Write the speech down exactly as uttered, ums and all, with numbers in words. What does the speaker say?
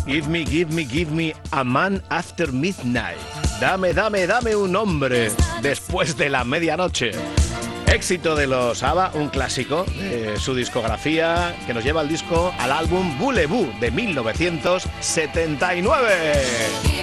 Give me, give me, give me a man after midnight. Dame, dame, dame un hombre después de la medianoche. Éxito de los ABBA, un clásico de su discografía que nos lleva al disco, al álbum Voulez-Vous de mil novecientos setenta y nueve.